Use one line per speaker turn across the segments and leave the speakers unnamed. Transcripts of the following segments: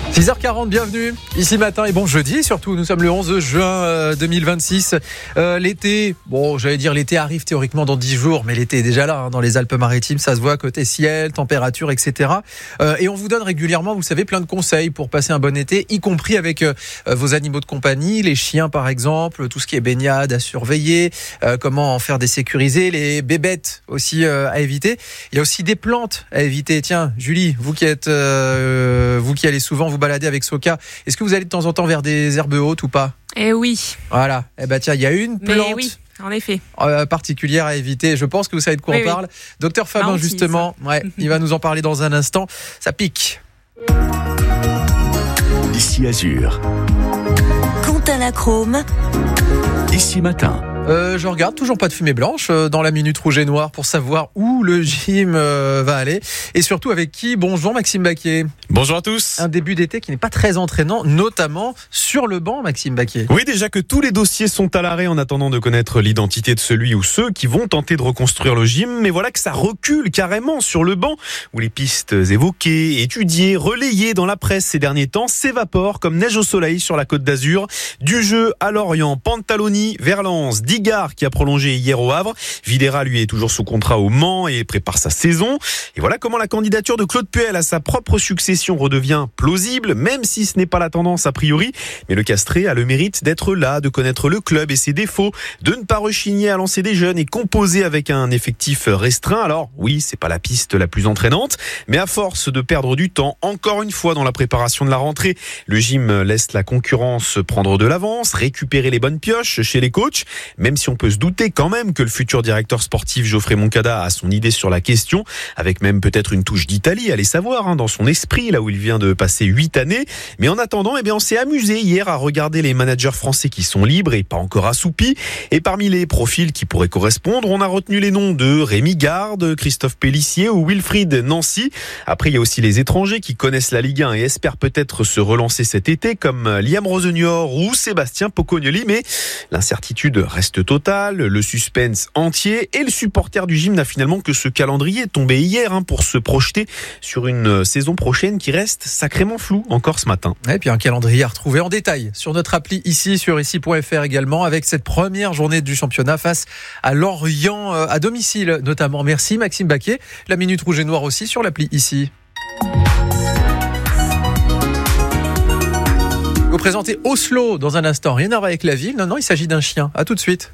6h40, bienvenue, ici matin et bon jeudi surtout, nous sommes le 11 juin 2026. L'été, l'été arrive théoriquement dans 10 jours, mais l'été est déjà là dans les Alpes-Maritimes, ça se voit côté ciel, température, etc. Et on vous donne régulièrement, vous savez, plein de conseils pour passer un bon été, y compris avec vos animaux de compagnie, les chiens par exemple, tout ce qui est baignade à surveiller, comment en faire des sécurisés, les bébêtes aussi à éviter. Il y a aussi des plantes à éviter. Tiens, Julie, vous qui allez souvent vous balader avec Soka, est-ce que vous allez de temps en temps vers des herbes hautes ou pas ?
Eh oui.
Voilà. Eh ben tiens, il y a une plante.
Mais oui, en effet.
Particulière à éviter. Je pense que vous savez de quoi on parle. Docteur Fabin, justement, il va nous en parler dans un instant. Ça pique.
Ici Azur.
Quentin Lachrome.
Ici matin.
Je regarde, toujours pas de fumée blanche dans la minute rouge et noire pour savoir où le gym va aller et surtout avec qui. Bonjour Maxime Baquier.
Bonjour à tous.
Un début d'été qui n'est pas très entraînant, notamment sur le banc, Maxime Baquier.
Oui, déjà que tous les dossiers sont à l'arrêt en attendant de connaître l'identité de celui ou ceux qui vont tenter de reconstruire le gym, mais voilà que ça recule carrément sur le banc où les pistes évoquées, étudiées, relayées dans la presse ces derniers temps s'évaporent comme neige au soleil sur la Côte d'Azur. Du jeu à Lorient, Pantaloni vers Lens, Digard qui a prolongé hier au Havre. Videra lui est toujours sous contrat au Mans et prépare sa saison. Et voilà comment la candidature de Claude Puel à sa propre succession redevient plausible, même si ce n'est pas la tendance a priori. Mais le Castré a le mérite d'être là, de connaître le club et ses défauts, de ne pas rechigner à lancer des jeunes et composer avec un effectif restreint. Alors oui, c'est pas la piste la plus entraînante, mais à force de perdre du temps, encore une fois dans la préparation de la rentrée, le gym laisse la concurrence prendre de l'avance, récupérer les bonnes pioches chez les coachs. Même si on peut se douter quand même que le futur directeur sportif Geoffrey Moncada a son idée sur la question, avec même peut-être une touche d'Italie, allez savoir, dans son esprit, là où il vient de passer 8 années. Mais en attendant, on s'est amusé hier à regarder les managers français qui sont libres et pas encore assoupis. Et parmi les profils qui pourraient correspondre, on a retenu les noms de Rémi Garde, Christophe Pélissier ou Wilfried Nancy. Après, il y a aussi les étrangers qui connaissent la Ligue 1 et espèrent peut-être se relancer cet été, comme Liam Rosenior ou Sébastien Pocognoli. Mais l'incertitude reste totale, le suspense entier et le supporter du gym n'a finalement que ce calendrier tombé hier pour se projeter sur une saison prochaine qui reste sacrément floue encore ce matin.
Et puis un calendrier à retrouver en détail sur notre appli ici sur ici.fr également avec cette première journée du championnat face à Lorient à domicile notamment. Merci Maxime Baquier. La minute rouge et noire aussi sur l'appli ici. Vous présentez Oslo dans un instant. Rien à voir avec la ville. Non, il s'agit d'un chien. À tout de suite.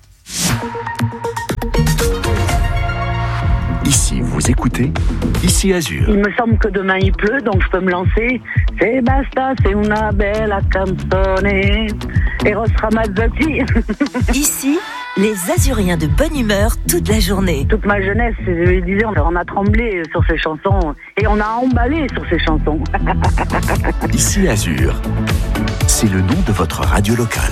Ici, vous écoutez Ici Azur.
Il me semble que demain il pleut, donc je peux me lancer. C'est basta, c'est una bella canzone. Eros Ramazzotti.
Ici, les Azuriens de bonne humeur toute la journée.
Toute ma jeunesse, je disais, on a tremblé sur ces chansons et on a emballé sur ces chansons.
Ici Azur, c'est le nom de votre radio locale.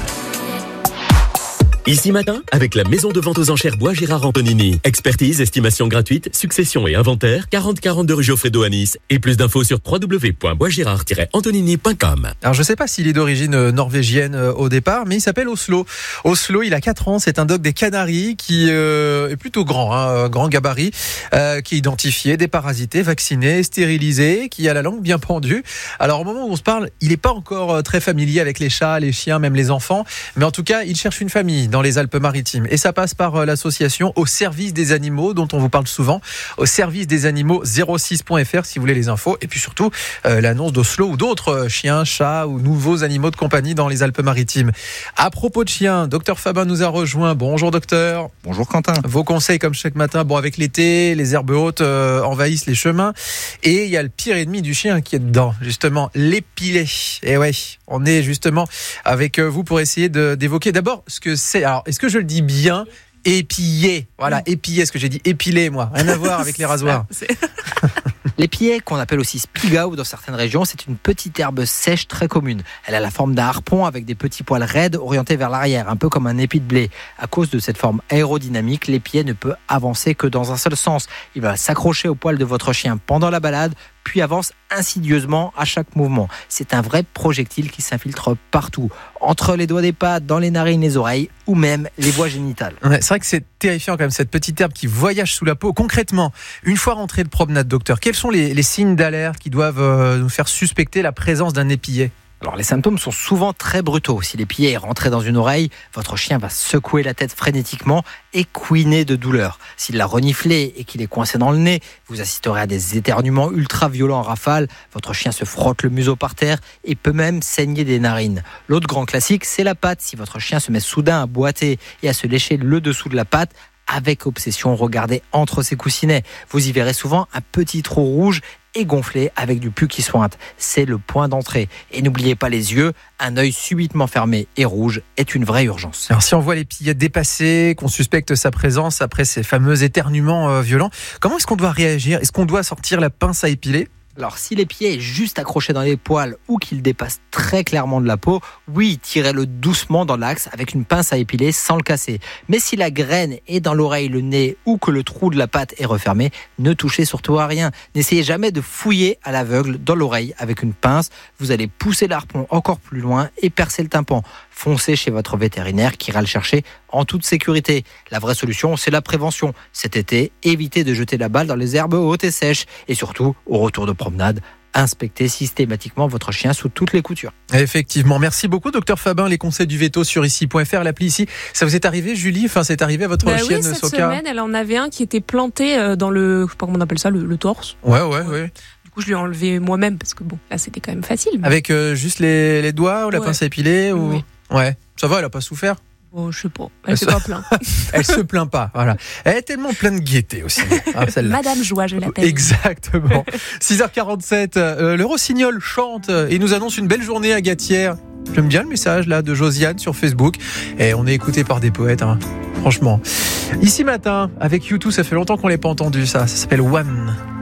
Ici matin, avec la maison de vente aux enchères Bois Gérard Antonini. Expertise, estimation gratuite, succession et inventaire, 4042 rue Geoffredo à Nice. Et plus d'infos sur www.boisgérard-antonini.com.
Alors je sais pas s'il est d'origine norvégienne au départ, mais il s'appelle Oslo. Oslo, il a 4 ans, c'est un dog des Canaries qui est plutôt grand, grand gabarit, qui est identifié, déparasité, vacciné, stérilisé, qui a la langue bien pendue. Alors au moment où on se parle, il n'est pas encore très familier avec les chats, les chiens, même les enfants, mais en tout cas, il cherche une famille dans les Alpes-Maritimes. Et ça passe par l'association Au Service des Animaux, dont on vous parle souvent, au service des animaux 06.fr si vous voulez les infos. Et puis surtout, l'annonce d'Oslo ou d'autres chiens, chats ou nouveaux animaux de compagnie dans les Alpes-Maritimes. À propos de chiens, docteur Fabin nous a rejoint. Bonjour docteur.
Bonjour Quentin.
Vos conseils comme chaque matin. Bon, avec l'été, les herbes hautes envahissent les chemins. Et il y a le pire ennemi du chien qui est dedans, justement, l'épilet. Et ouais, on est justement avec vous pour essayer d'évoquer d'abord ce que c'est. Alors, est-ce que je le dis bien ? Épiller. Voilà, épiller, ce que j'ai dit épiler, moi. Rien à voir avec les rasoirs.
L'épilet, qu'on appelle aussi spigau dans certaines régions, c'est une petite herbe sèche très commune. Elle a la forme d'un harpon avec des petits poils raides orientés vers l'arrière, un peu comme un épi de blé. À cause de cette forme aérodynamique, l'épilet ne peut avancer que dans un seul sens. Il va s'accrocher au poil de votre chien pendant la balade, puis avance insidieusement à chaque mouvement. C'est un vrai projectile qui s'infiltre partout, entre les doigts des pattes, dans les narines, les oreilles ou même les voies génitales.
Ouais, c'est vrai que c'est terrifiant quand même, cette petite herbe qui voyage sous la peau. Concrètement, une fois rentré de promenade, docteur, quels sont les signes d'alerte qui doivent nous faire suspecter la présence d'un épillet ?
Alors, les symptômes sont souvent très brutaux. Si l'épillet est rentré dans une oreille, votre chien va secouer la tête frénétiquement et couiner de douleur. S'il l'a reniflé et qu'il est coincé dans le nez, vous assisterez à des éternuements ultra violents en rafale. Votre chien se frotte le museau par terre et peut même saigner des narines. L'autre grand classique, c'est la patte. Si votre chien se met soudain à boiter et à se lécher le dessous de la patte, avec obsession, regardez entre ses coussinets. Vous y verrez souvent un petit trou rouge et gonflé avec du pus qui sointe. C'est le point d'entrée. Et n'oubliez pas les yeux, un œil subitement fermé et rouge est une vraie urgence.
Alors si on voit l'épillet dépassé, qu'on suspecte sa présence après ces fameux éternuements violents, comment est-ce qu'on doit réagir ? Est-ce qu'on doit sortir la pince à épiler ?
Alors, si l'épillet est juste accroché dans les poils ou qu'il dépasse très clairement de la peau, oui, tirez-le doucement dans l'axe avec une pince à épiler sans le casser. Mais si la graine est dans l'oreille, le nez ou que le trou de la patte est refermé, ne touchez surtout à rien. N'essayez jamais de fouiller à l'aveugle dans l'oreille avec une pince. Vous allez pousser l'harpon encore plus loin et percer le tympan. Foncez chez votre vétérinaire qui ira le chercher en toute sécurité. La vraie solution, c'est la prévention. Cet été, évitez de jeter la balle dans les herbes hautes et sèches. Et surtout, au retour de promenade, inspectez systématiquement votre chien sous toutes les coutures.
Effectivement. Merci beaucoup, docteur Fabin. Les conseils du veto sur ici.fr, l'appli ici. Ça vous est arrivé, Julie ? Enfin, c'est arrivé à votre chienne,
oui, cette
Soka ?
semaine, elle en avait un qui était planté dans le, je sais pas comment on appelle ça, le torse.
Ouais.
Du coup, je l'ai enlevé moi-même parce que bon, là, c'était quand même facile. Mais...
Avec juste les doigts ou la pince à épiler ou...
Oui.
Ouais. Ça va, elle a pas souffert ?
Oh, je sais pas. Elle s'est pas plainte.
Elle se plaint pas, voilà. Elle est tellement pleine de gaieté aussi, hein, celle-là.
Madame Joie, je l'appelle.
Exactement. 6h47, le rossignol chante et nous annonce une belle journée à Gatière. J'aime bien le message là de Josiane sur Facebook. Et on est écouté par des poètes, hein. Franchement. Ici matin, avec U2, ça fait longtemps qu'on l'ait pas entendu, ça s'appelle One.